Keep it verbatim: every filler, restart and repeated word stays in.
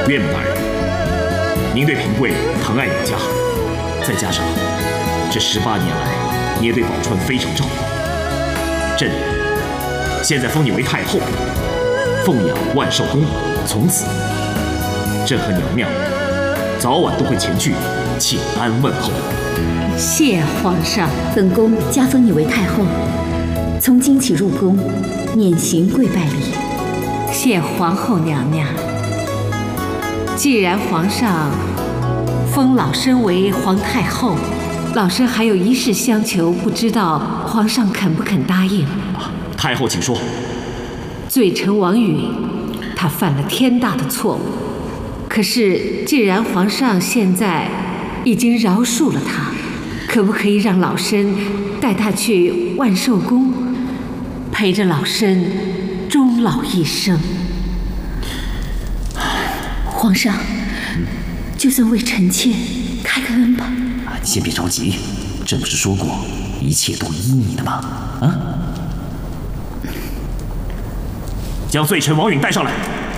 岳母大人，您对平贵疼爱有加，再加上这十八年来你也对宝钏非常照顾，朕现在封你为太后，奉养万寿宫，从此朕和娘娘早晚都会前去请安问候。 谢皇上， 本宫加封你为太后，从今起入宫，免行跪拜礼。 谢皇后娘娘。既然皇上封老身为皇太后，老身还有一事相求，不知道皇上肯不肯答应？ 太后请说。 罪臣王允，他犯了天大的错误，可是既然皇上现在已经饶恕了他，可不可以让老身带他去万寿宫，陪着老身终老一生？ 皇上，就算为臣妾开个恩吧。 啊，你先别着急，朕不是说过一切都依你的吗？啊！ 将罪臣王允带上来。